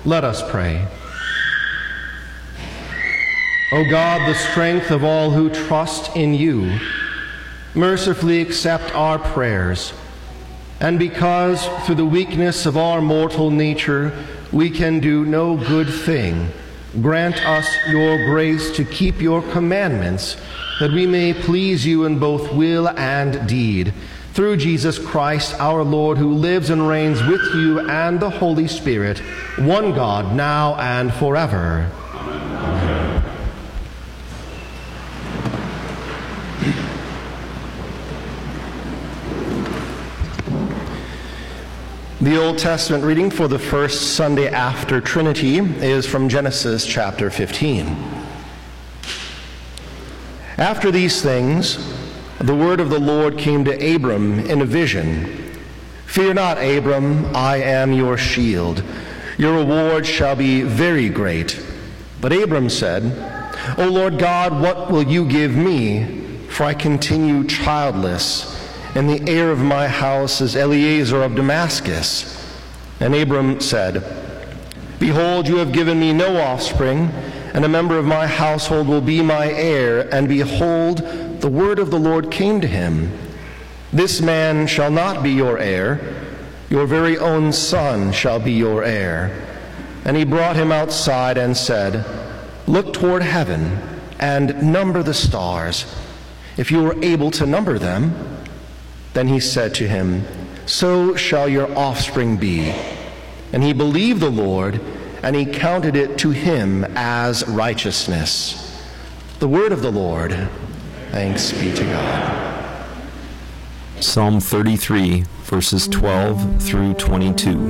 Let us pray. O God, the strength of all who trust in you, mercifully accept our prayers, and because through the weakness of our mortal nature we can do no good thing, grant us your grace to keep your commandments, that we may please you in both will and deed. Through Jesus Christ our Lord, who lives and reigns with you and the Holy Spirit, one God, now and forever. Amen. The Old Testament reading for the first Sunday after Trinity is from Genesis chapter 15. After these things, the word of the Lord came to Abram in a vision. Fear not, Abram, I am your shield. Your reward shall be very great. But Abram said, O Lord God, what will you give me? For I continue childless, and the heir of my house is Eliezer of Damascus. And Abram said, Behold, you have given me no offspring, and a member of my household will be my heir. And behold, the word of the Lord came to him, This man shall not be your heir, your very own son shall be your heir. And he brought him outside and said, Look toward heaven and number the stars, if you are able to number them. Then he said to him, So shall your offspring be. And he believed the Lord, and he counted it to him as righteousness. The word of the Lord. Thanks be to God. Psalm 33, verses 12 through 22.